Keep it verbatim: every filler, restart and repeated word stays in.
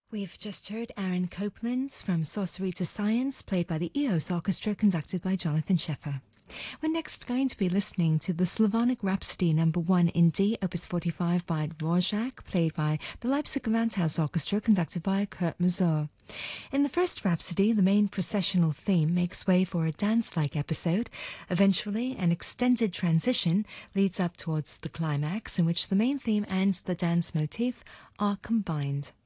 We've just heard Aaron Copland's From Sorcery to Science, played by the Eos Orchestra, conducted by Jonathan Scheffer. We're next going to be listening to the Slavonic Rhapsody number one in D, opus forty-five by Dvorak, played by the Leipzig Gewandhaus Orchestra, conducted by Kurt Masur. In the first Rhapsody, the main processional theme makes way for a dance-like episode. Eventually, an extended transition leads up towards the climax, in which the main theme and the dance motif are combined.